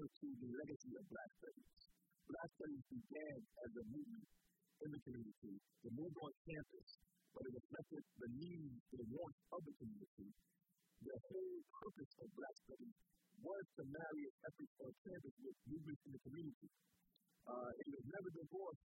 to the legacy of Black Studies. Black Studies began as a movement in the community. The moved on campus, but it reflected the needs, the wants of the community. The whole purpose of Black Studies was to marry its efforts on campus with movements in the community. It was never divorced